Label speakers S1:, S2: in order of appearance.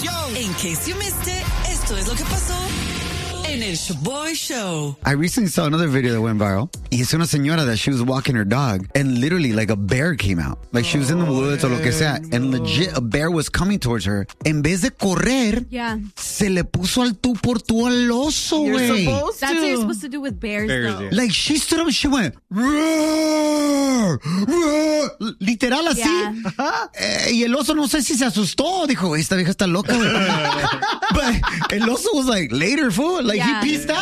S1: In case you missed it, esto es lo que pasó en el Shaboy Show.
S2: I recently saw another video that went viral. Y es una señora that she was walking her dog and literally like a bear came out. Like she was in the woods or lo que sea. And legit a bear was coming towards her. En vez de correr, se le puso al tú por tú al oso, güey.
S3: That's what you're supposed to do with bears though.
S2: Yeah. Like she stood up and she went, roar, roar. Literal así. Yeah. Y el oso no sé si se asustó. Dijo, esta vieja está loca. But el oso was like, later, fool. Like he peaced out.